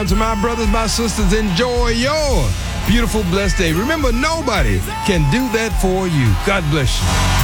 To my brothers, my sisters, enjoy your beautiful, blessed day. Remember, nobody can do that for you. God bless you.